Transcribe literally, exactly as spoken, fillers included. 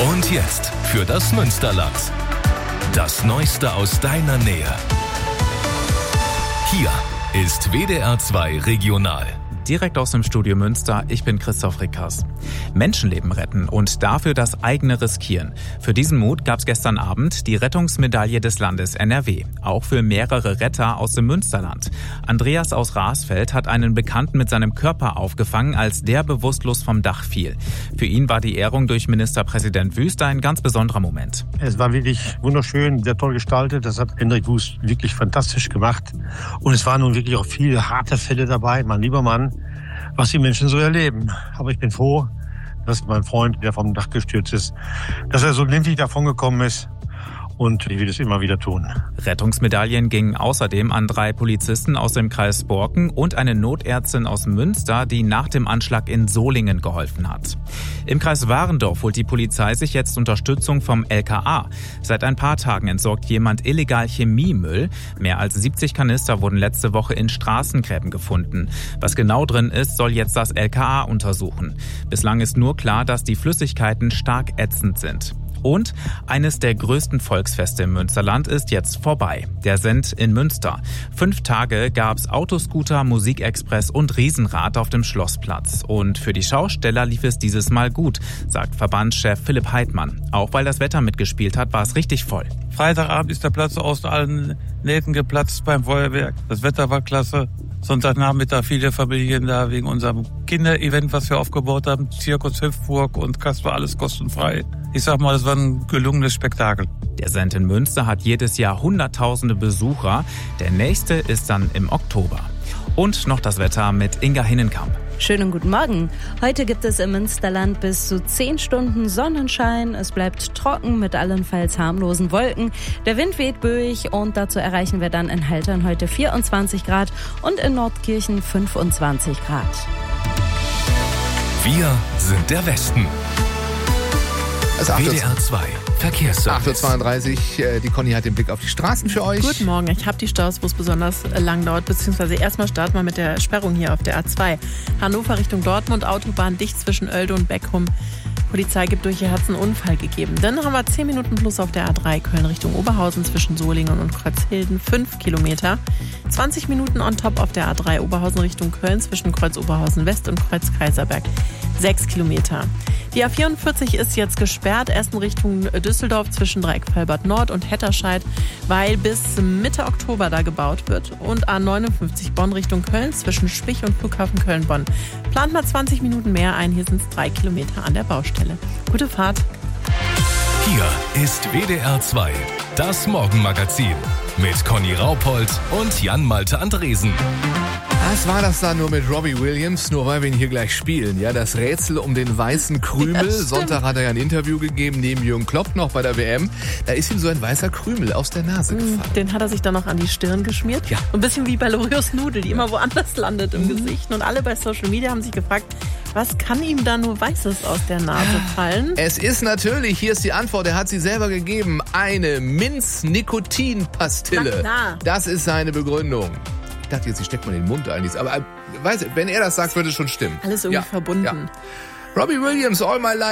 Und jetzt für das Münsterland. Das Neueste aus deiner Nähe. Hier ist W D R zwei Regional. Direkt aus dem Studio Münster, ich bin Christoph Rickers. Menschenleben retten und dafür das eigene riskieren. Für diesen Mut gab es gestern Abend die Rettungsmedaille des Landes N R W. Auch für mehrere Retter aus dem Münsterland. Andreas aus Rasfeld hat einen Bekannten mit seinem Körper aufgefangen, als der bewusstlos vom Dach fiel. Für ihn war die Ehrung durch Ministerpräsident Wüst ein ganz besonderer Moment. Es war wirklich wunderschön, sehr toll gestaltet. Das hat Hendrik Wüst wirklich fantastisch gemacht. Und es waren nun wirklich auch viele harte Fälle dabei, mein lieber Mann, was die Menschen so erleben. Aber ich bin froh, dass mein Freund, der vom Dach gestürzt ist, dass er so glimpflich davon gekommen ist. Und ich will es immer wieder tun. Rettungsmedaillen gingen außerdem an drei Polizisten aus dem Kreis Borken und eine Notärztin aus Münster, die nach dem Anschlag in Solingen geholfen hat. Im Kreis Warendorf holt die Polizei sich jetzt Unterstützung vom L K A. Seit ein paar Tagen entsorgt jemand illegal Chemiemüll. Mehr als siebzig Kanister wurden letzte Woche in Straßengräben gefunden. Was genau drin ist, soll jetzt das L K A untersuchen. Bislang ist nur klar, dass die Flüssigkeiten stark ätzend sind. Und eines der größten Volksfeste im Münsterland ist jetzt vorbei. Der Send in Münster. Fünf Tage gab's Autoscooter, Musikexpress und Riesenrad auf dem Schlossplatz. Und für die Schausteller lief es dieses Mal gut, sagt Verbandschef Philipp Heidmann. Auch weil das Wetter mitgespielt hat, war es richtig voll. Freitagabend ist der Platz aus allen Nähten geplatzt beim Feuerwerk. Das Wetter war klasse. Sonntagnachmittag viele Familien da wegen unserem Kinderevent, was wir aufgebaut haben. Zirkus Hüpfburg und Kasper, alles kostenfrei. Ich sag mal, das war ein gelungenes Spektakel. Der Send in Münster hat jedes Jahr hunderttausende Besucher. Der nächste ist dann im Oktober. Und noch das Wetter mit Inga Hinnenkamp. Schönen guten Morgen. Heute gibt es im Münsterland bis zu zehn Stunden Sonnenschein. Es bleibt trocken mit allenfalls harmlosen Wolken. Der Wind weht böig und dazu erreichen wir dann in Haltern heute vierundzwanzig Grad und in Nordkirchen fünfundzwanzig Grad. Wir sind der Westen. W D R zwei Verkehrsservice. acht Uhr zweiunddreißig, die Conny hat den Blick auf die Straßen für euch. Guten Morgen, ich habe die Staus, wo es besonders lang dauert, beziehungsweise erstmal starten wir mit der Sperrung hier auf der A zwei. Hannover Richtung Dortmund, Autobahn dicht zwischen Oelde und Beckum. Polizei gibt durch, hier hat es einen Unfall gegeben. Dann haben wir zehn Minuten plus auf der A drei Köln Richtung Oberhausen zwischen Solingen und Kreuzhilden, fünf Kilometer. zwanzig Minuten on top auf der A drei Oberhausen Richtung Köln zwischen Kreuz Oberhausen West und Kreuz Kaiserberg, sechs Kilometer. Die A vierundvierzig ist jetzt gesperrt, erst in Richtung Düsseldorf zwischen Dreieckfallbad Nord und Hetterscheid, weil bis Mitte Oktober da gebaut wird. Und A neunundfünfzig Bonn Richtung Köln zwischen Spich und Flughafen Köln-Bonn. Plant mal zwanzig Minuten mehr ein, hier sind es drei Kilometer an der Baustelle. Gute Fahrt. Hier ist W D R zwei, das Morgenmagazin mit Conny Raupold und Jan-Malte Andresen. Was war das da nur mit Robbie Williams, nur weil wir ihn hier gleich spielen? Ja, das Rätsel um den weißen Krümel. Ja, Sonntag hat er ja ein Interview gegeben, neben Jürgen Klopp noch bei der W M. Da ist ihm so ein weißer Krümel aus der Nase gefallen. Den hat er sich dann noch an die Stirn geschmiert. Ja. Ein bisschen wie bei Lorios Nudel, die immer woanders landet im mhm. Gesicht. Und alle bei Social Media haben sich gefragt, was kann ihm da nur Weißes aus der Nase fallen? Es ist natürlich, hier ist die Antwort, er hat sie selber gegeben, eine Minz-Nikotin-Pastille. Na, na. Das ist seine Begründung. Ich dachte jetzt, ich stecke mal in den Mund ein. Aber weiß, wenn er das sagt, würde es schon stimmen. Alles irgendwie ja, verbunden. Ja. Robbie Williams, All My Life.